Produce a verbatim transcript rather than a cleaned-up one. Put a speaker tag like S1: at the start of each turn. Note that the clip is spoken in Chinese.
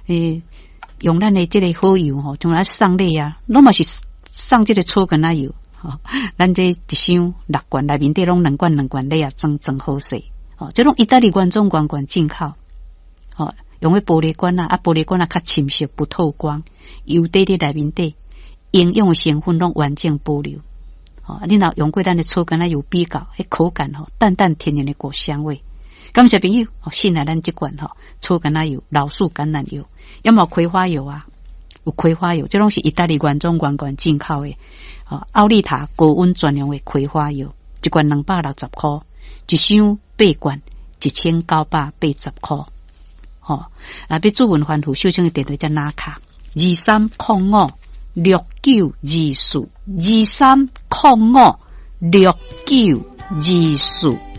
S1: 诶，用咱的这个好油吼，从来送礼啊，拢嘛是送这个草根仔油。吼、哦，咱这一箱六罐内面底拢两罐两罐礼啊，真真好势。哦，这种意大利罐装罐罐进口。哦，用个玻璃罐啊，啊玻璃罐啊较深色不透光，油底伫内面底，营养的成分拢完整保留。哦，你若用过咱的草根仔油比较，迄口感吼、哦，淡淡天然的果香味。感谢朋友，哦，信赖咱这罐吼、哦，草根仔油、老树橄榄油，要么葵花油啊，有葵花油，这拢是意大利原装罐罐进口的。哦，奥利塔高温专用的葵花油，一罐两百六十块，一箱八罐，一千九百八十块。哦，啊，要做文番户小青的电话才拿卡，二三零五六九二四，二三零五六九二四。